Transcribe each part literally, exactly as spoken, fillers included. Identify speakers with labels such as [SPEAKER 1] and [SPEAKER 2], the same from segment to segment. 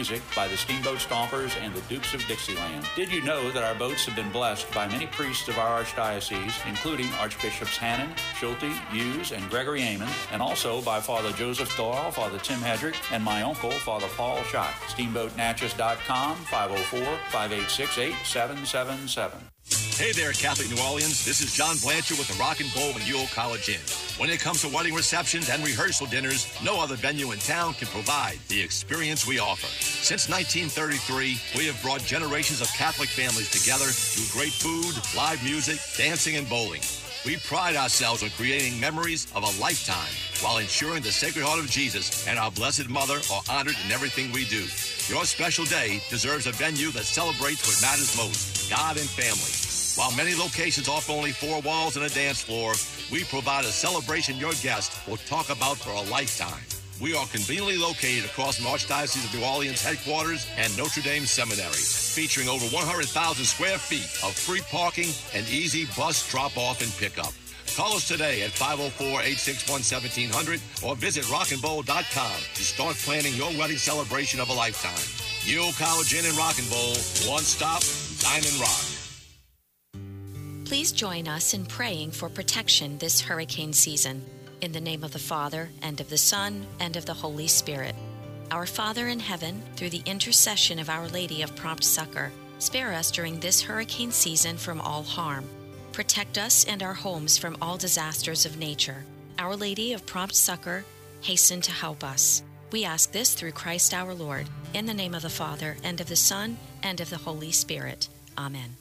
[SPEAKER 1] music by the Steamboat Stompers and the Dukes of Dixieland. Did you know that our boats have been blessed by many priests of our archdiocese, including Archbishops Hannon, Schulte, Hughes, and Gregory Amon, and also by Father Joseph Doyle, Father Tim Hedrick, and my uncle, Father Paul Schott. steamboat natchez dot com, five oh four, five eight six, eight seven seven seven.
[SPEAKER 2] Hey there, Catholic New Orleans. This is John Blanchard with the Rock and Bowl and Ewell College Inn. When it comes to wedding receptions and rehearsal dinners, no other venue in town can provide the experience we offer. Since nineteen thirty-three, we have brought generations of Catholic families together through great food, live music, dancing, and bowling. We pride ourselves on creating memories of a lifetime while ensuring the Sacred Heart of Jesus and our Blessed Mother are honored in everything we do. Your special day deserves a venue that celebrates what matters most, God and family. While many locations offer only four walls and a dance floor, we provide a celebration your guests will talk about for a lifetime. We are conveniently located across the Archdiocese of New Orleans headquarters and Notre Dame Seminary, featuring over one hundred thousand square feet of free parking and easy bus drop-off and pickup. Call us today at five oh four, eight six one, one seven hundred or visit rock and bowl dot com to start planning your wedding celebration of a lifetime. Ewell College Inn and Rock and Bowl, one stop, dine and rock.
[SPEAKER 3] Please join us in praying for protection this hurricane season. In the name of the Father, and of the Son, and of the Holy Spirit. Our Father in heaven, through the intercession of Our Lady of Prompt Succor, spare us during this hurricane season from all harm. Protect us and our homes from all disasters of nature. Our Lady of Prompt Succor, hasten to help us. We ask this through Christ our Lord, in the name of the Father, and of the Son, and of the Holy Spirit. Amen.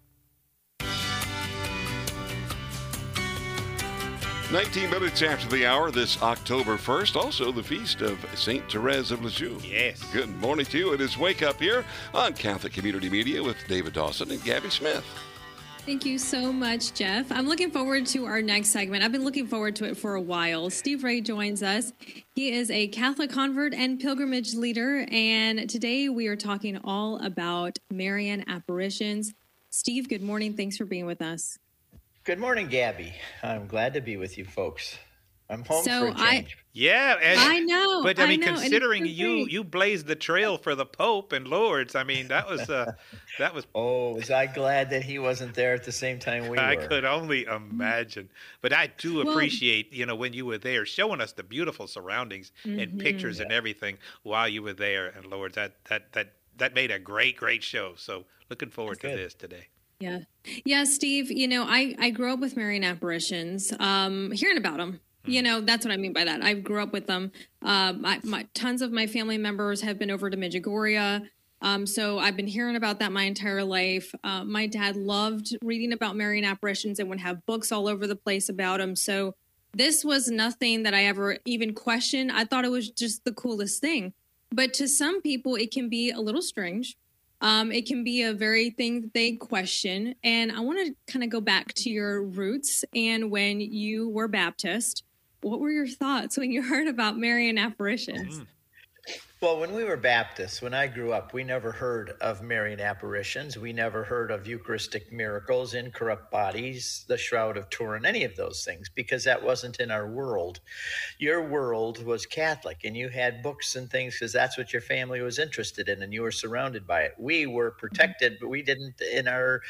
[SPEAKER 4] nineteen minutes after the hour this October first, also the feast of Saint Therese of Lisieux.
[SPEAKER 5] Yes.
[SPEAKER 4] Good morning to you. It is Wake Up here on Catholic Community Media with David Dawson and Gabby Smith.
[SPEAKER 6] Thank you so much, Jeff. I'm looking forward to our next segment. I've been looking forward to it for a while. Steve Ray joins us. He is a Catholic convert and pilgrimage leader, and today we are talking all about Marian apparitions. Steve, good morning. Thanks for being with us.
[SPEAKER 7] Good morning, Gabby. I'm glad to be with you folks. I'm home
[SPEAKER 6] so
[SPEAKER 7] for a change.
[SPEAKER 6] I,
[SPEAKER 5] yeah, and,
[SPEAKER 6] I know.
[SPEAKER 5] But I mean,
[SPEAKER 6] I know,
[SPEAKER 5] considering you you blazed the trail for the Pope and Lourdes, I mean, that was uh, that was.
[SPEAKER 7] Oh, was I glad that he wasn't there at the same time we
[SPEAKER 5] I
[SPEAKER 7] were?
[SPEAKER 5] I could only imagine. But I do
[SPEAKER 6] well,
[SPEAKER 5] appreciate, you know, when you were there, showing us the beautiful surroundings mm-hmm, and pictures yeah. and everything while you were there and Lourdes. That that that that made a great great show. So looking forward
[SPEAKER 7] That's
[SPEAKER 5] to
[SPEAKER 7] good.
[SPEAKER 5] this today.
[SPEAKER 6] Yeah. Yeah, Steve, you know, I, I grew up with Marian apparitions, um, hearing about them. Mm. You know, that's what I mean by that. I grew up with them. Um, my, my, tons of my family members have been over to Medjugorje. Um, so I've been hearing about that my entire life. Uh, my dad loved reading about Marian apparitions and would have books all over the place about them. So this was nothing that I ever even questioned. I thought it was just the coolest thing. But to some people, it can be a little strange. Um, it can be a very thing that they question. And I want to kind of go back to your roots and when you were Baptist. What were your thoughts when you heard about Marian apparitions?
[SPEAKER 7] Mm-hmm. Well, when we were Baptists, when I grew up, we never heard of Marian apparitions. We never heard of Eucharistic miracles, incorrupt bodies, the Shroud of Turin, any of those things, because that wasn't in our world. Your world was Catholic, and you had books and things because that's what your family was interested in, and you were surrounded by it. We were protected, but we didn't, in our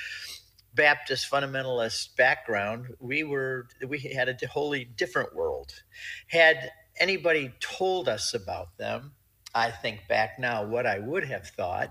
[SPEAKER 7] Baptist fundamentalist background, we were we had a wholly different world. Had anybody told us about them, I think back now what I would have thought,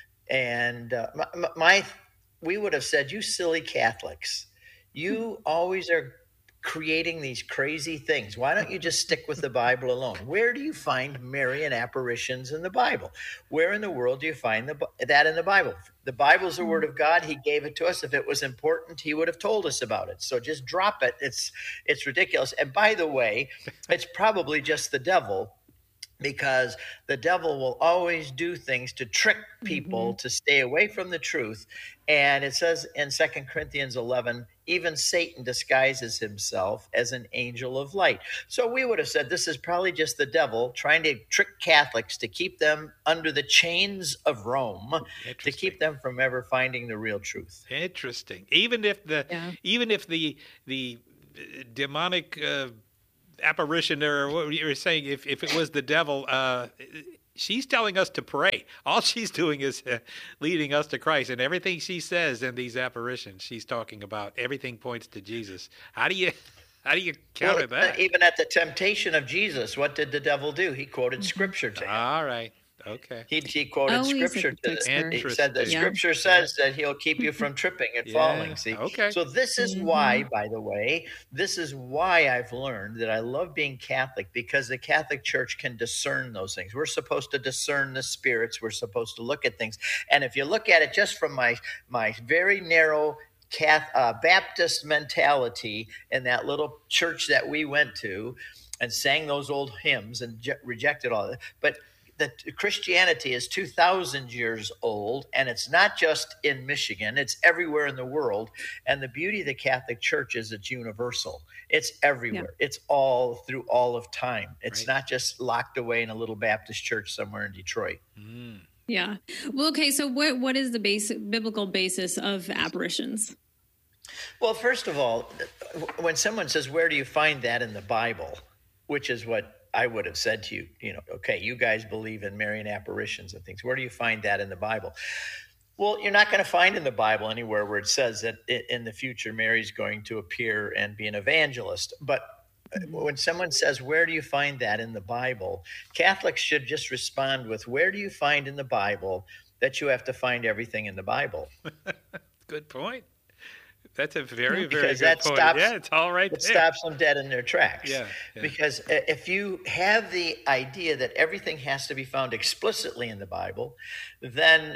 [SPEAKER 7] and uh, my, my we would have said, you silly Catholics, you always are creating these crazy things. Why don't you just stick with the Bible alone? Where do you find Marian apparitions in the Bible? Where in the world do you find the, that in the Bible? The Bible's the Word of God. He gave it to us. If it was important, he would have told us about it. So just drop it. It's it's ridiculous. And by the way, it's probably just the devil, because the devil will always do things to trick people mm-hmm. to stay away from the truth. And it says in Second Corinthians eleven, even Satan disguises himself as an angel of light. So we would have said this is probably just the devil trying to trick Catholics to keep them under the chains of Rome, to keep them from ever finding the real truth.
[SPEAKER 5] Interesting. Even if the
[SPEAKER 6] yeah.
[SPEAKER 5] even if the the demonic uh, apparition, or what you were saying, if, if it was the devil, uh, she's telling us to pray. All she's doing is uh, leading us to Christ, and everything she says in these apparitions, she's talking about everything points to Jesus. How do you how do you counter
[SPEAKER 7] well,
[SPEAKER 5] that?
[SPEAKER 7] Even at the temptation of Jesus, what did the devil do? He quoted scripture to him.
[SPEAKER 5] All right. Okay.
[SPEAKER 7] He, he quoted
[SPEAKER 6] Oh, he's a
[SPEAKER 7] scripture to
[SPEAKER 6] trickster.
[SPEAKER 7] He said the
[SPEAKER 5] Interesting.
[SPEAKER 7] scripture says that he'll keep you from tripping and
[SPEAKER 5] Yeah,
[SPEAKER 7] falling. See,
[SPEAKER 5] okay.
[SPEAKER 7] so this is
[SPEAKER 6] Mhm.
[SPEAKER 7] why, by the way, this is why I've learned that I love being Catholic, because the Catholic Church can discern those things. We're supposed to discern the spirits. We're supposed to look at things, and if you look at it just from my my very narrow Cath, uh, Baptist mentality in that little church that we went to, and sang those old hymns and je- rejected all that, but that Christianity is two thousand years old, and it's not just in Michigan, it's everywhere in the world. And the beauty of the Catholic Church is it's universal. It's everywhere. It's all through all of time. It's
[SPEAKER 5] Right.
[SPEAKER 7] not just locked away in a little Baptist church somewhere in Detroit.
[SPEAKER 5] Mm.
[SPEAKER 6] Yeah. Well, okay. So what what is the basic biblical basis of apparitions?
[SPEAKER 7] Well, first of all, when someone says, where do you find that in the Bible, which is what I would have said to you, you know, okay, you guys believe in Marian apparitions and things. Where do you find that in the Bible? Well, you're not going to find in the Bible anywhere where it says that in the future Mary's going to appear and be an evangelist. But when someone says, where do you find that in the Bible? Catholics should just respond with, where do you find in the Bible that you have to find everything in the Bible?
[SPEAKER 5] Good point. That's a very, very
[SPEAKER 7] Because
[SPEAKER 5] good
[SPEAKER 7] that
[SPEAKER 5] point.
[SPEAKER 7] stops-
[SPEAKER 5] Yeah, it's all right
[SPEAKER 7] It
[SPEAKER 5] there.
[SPEAKER 7] stops them dead in their tracks.
[SPEAKER 5] Yeah, yeah.
[SPEAKER 7] Because if you have the idea that everything has to be found explicitly in the Bible, then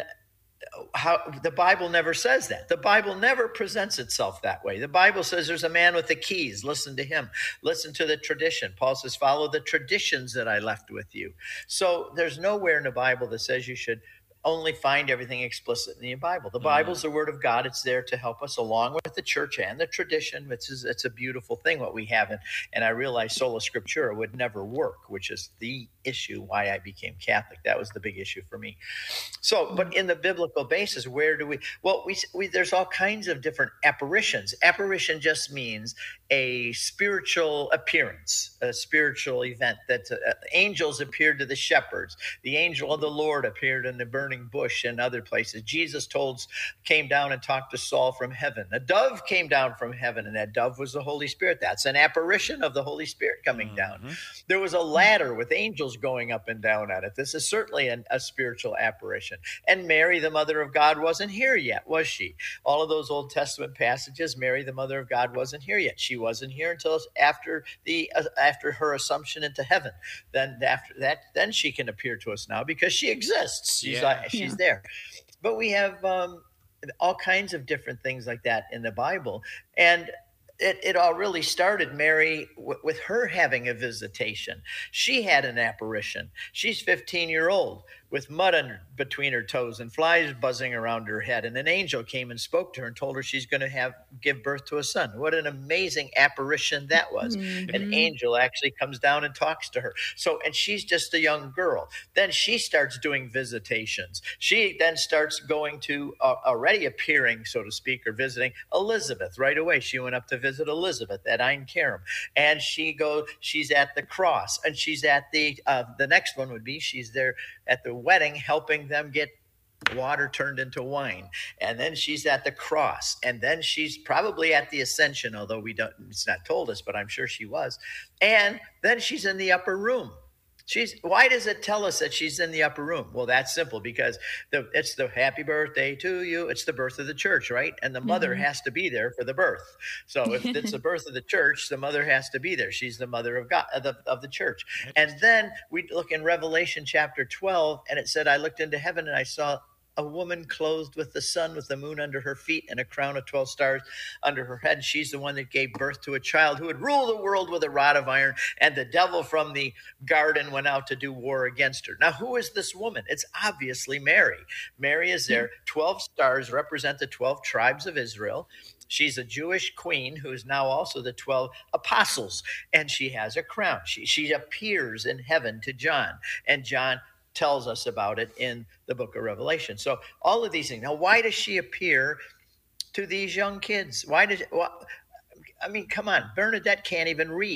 [SPEAKER 7] how the Bible never says that. The Bible never presents itself that way. The Bible says there's a man with the keys. Listen to him. Listen to the tradition. Paul says, follow the traditions that I left with you. So there's nowhere in the Bible that says you should only find everything explicit in the Bible. The Bible's the Word of God. It's there to help us along with the church and the tradition. It's, it's a beautiful thing what we have. And, and I realized sola scriptura would never work, which is the issue why I became Catholic. That was the big issue for me. So, but in the biblical basis, where do we, well, we, we there's all kinds of different apparitions. Apparition just means a spiritual appearance, a spiritual event that uh, angels appeared to the shepherds. The angel of the Lord appeared in the burning bush and other places. Jesus told, came down and talked to Saul from heaven. A dove came down from heaven, and that dove was the Holy Spirit. That's an apparition of the Holy Spirit coming
[SPEAKER 5] Mm-hmm.
[SPEAKER 7] down. There was a ladder with angels going up and down on it. This is certainly an, a spiritual apparition. And Mary, the mother of God, wasn't here yet, was she? All of those Old Testament passages, Mary, the mother of God, wasn't here yet. She wasn't here until after the uh, after her assumption into heaven. Then after that, then she can appear to us now because she exists. She's
[SPEAKER 5] Yeah.
[SPEAKER 7] uh, she's
[SPEAKER 6] Yeah.
[SPEAKER 7] there. But we have um, all kinds of different things like that in the Bible, and it, it all really started, Mary, w- with her having a visitation. She had an apparition. She's fifteen year old with mud under, between her toes and flies buzzing around her head. And an angel came and spoke to her and told her she's going to have give birth to a son. What an amazing apparition that was.
[SPEAKER 6] Mhm.
[SPEAKER 7] An angel actually comes down and talks to her. So, and she's just a young girl. Then she starts doing visitations. She then starts going to uh, already appearing, so to speak, or visiting Elizabeth right away. She went up to visit Elizabeth at Ein Kerem, and she go. She's at the cross, and she's at the. Uh, the next one would be she's there at the wedding, helping them get water turned into wine, and then she's at the cross, and then she's probably at the ascension, although we don't. It's not told us, but I'm sure she was, and then she's in the upper room. She's. Why does it tell us that she's in the upper room? Well, that's simple, because the, it's the happy birthday to you. It's the birth of the church, right? And the mother
[SPEAKER 6] Mhm.
[SPEAKER 7] has to be there for the birth. So if it's the birth of the church, the mother has to be there. She's the mother of God, of the, of the church. And then we look in Revelation chapter twelve, and it said, I looked into heaven and I saw a woman clothed with the sun, with the moon under her feet, and a crown of twelve stars under her head. She's the one that gave birth to a child who would rule the world with a rod of iron, and the devil from the garden went out to do war against her. Now, who is this woman? It's obviously Mary. Mary is there. twelve stars represent the twelve tribes of Israel. She's a Jewish queen who is now also the twelve apostles, and she has a crown. She, she appears in heaven to John, and John tells us about it in the book of Revelation. So all of these things. Now, why does she appear to these young kids? Why does, well, I mean, come on, Bernadette can't even read.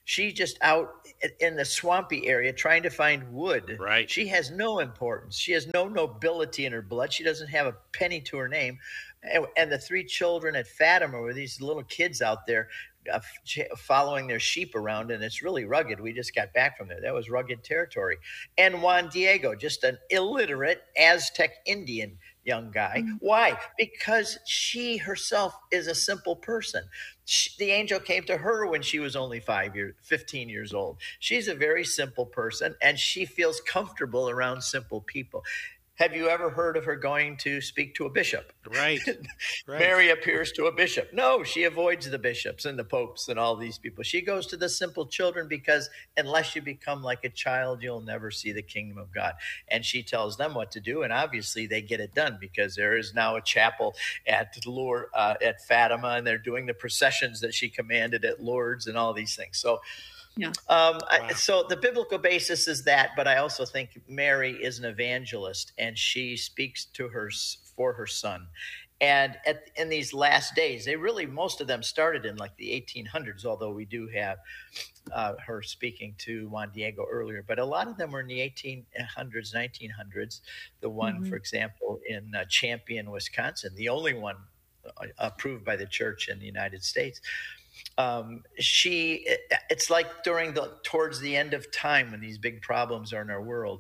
[SPEAKER 7] She's just out in the swampy area trying to find wood.
[SPEAKER 5] Right.
[SPEAKER 7] She has no importance. She has no nobility in her blood. She doesn't have a penny to her name. And, and the three children at Fatima were these little kids out there uh, following their sheep around, and it's really rugged. We just got back from there. That was rugged territory. And Juan Diego, just an illiterate Aztec Indian young guy. Mm-hmm. Why? Because she herself is a simple person. She, the angel came to her when she was only five years, fifteen years old. She's a very simple person, and she feels comfortable around simple people. Have you ever heard of her going to speak to a bishop?
[SPEAKER 5] Right. right.
[SPEAKER 7] Mary appears to a bishop. No, she avoids the bishops and the popes and all these people. She goes to the simple children because unless you become like a child, you'll never see the kingdom of God. And she tells them what to do, and obviously they get it done because there is now a chapel at Lourdes, uh, at Fatima, and they're doing the processions that she commanded at Lourdes and all these things. So.
[SPEAKER 6] Yeah.
[SPEAKER 7] Um,
[SPEAKER 5] Wow.
[SPEAKER 7] I, so the biblical basis is that, but I also think Mary is an evangelist, and she speaks to her for her son. And at, in these last days, they really, most of them started in like the eighteen hundreds, although we do have uh, her speaking to Juan Diego earlier. But a lot of them were in the eighteen hundreds, nineteen hundreds. The one, mm-hmm. for example, in uh, Champion, Wisconsin, the only one uh, approved by the church in the United States. Um, she, it's like during the, towards the end of time when these big problems are in our world,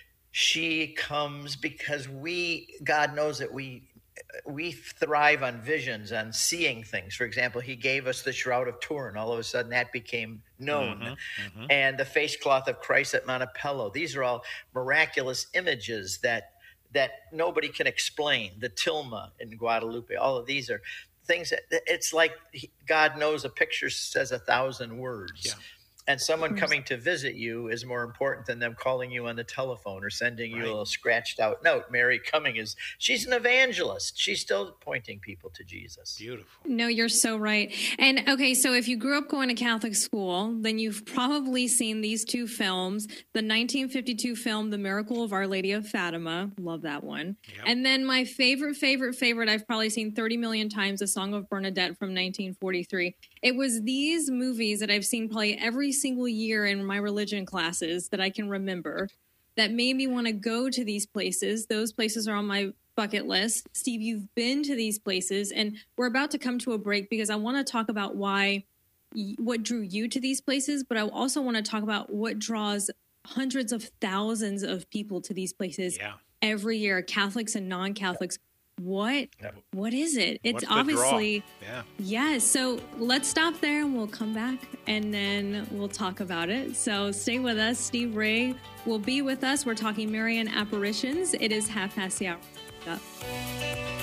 [SPEAKER 7] she comes because we, God knows that we, we thrive on visions, on seeing things. For example, he gave us the Shroud of Turin. All of a sudden that became known. Mm-hmm, mm-hmm. And the face cloth of Christ at Montepello. These are all miraculous images that, that nobody can explain. The tilma in Guadalupe, all of these are things that it's like God knows a picture says a thousand words. Yeah. And someone coming to visit you is more important than them calling you on the telephone or sending you right. a little scratched out note. Mary coming is, she's an evangelist. She's still pointing people to Jesus.
[SPEAKER 5] Beautiful.
[SPEAKER 6] No, you're so right. And okay, so if you grew up going to Catholic school, then you've probably seen these two films. The nineteen fifty-two film, The Miracle of Our Lady of Fatima. Love that one. Yep. And then my favorite, favorite, favorite, I've probably seen thirty million times, The Song of Bernadette from nineteen forty-three. It was these movies that I've seen probably every single year in my religion classes that I can remember that made me want to go to these places. Those places are on my bucket list. Steve, you've been to these places, and we're about to come to a break because I want to talk about why, what drew you to these places, but I also want to talk about what draws hundreds of thousands of people to these places yeah. every year, Catholics and non-Catholics. What, what is it? It's
[SPEAKER 5] What's the
[SPEAKER 6] obviously,
[SPEAKER 5] draw?
[SPEAKER 6] yeah. yeah. So let's stop there and we'll come back and then we'll talk about it. So stay with us. Steve Ray will be with us. We're talking Marian apparitions. It is half past the hour.